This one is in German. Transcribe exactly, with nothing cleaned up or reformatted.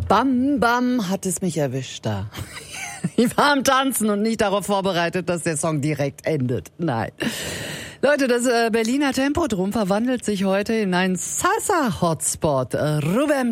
Bam, bam, hat es mich erwischt da. Ich war am Tanzen und nicht darauf vorbereitet, dass der Song direkt endet. Nein. Leute, das äh, Berliner Tempodrom verwandelt sich heute in einen Salsa-Hotspot. Äh, Rubem